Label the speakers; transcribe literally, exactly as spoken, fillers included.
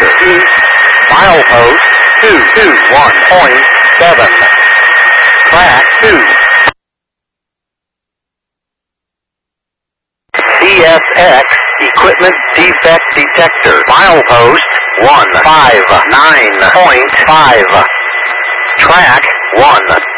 Speaker 1: east, milepost two two one point seven. Track two. C S X Equipment Defect Detector. Milepost one five nine point five. Track one.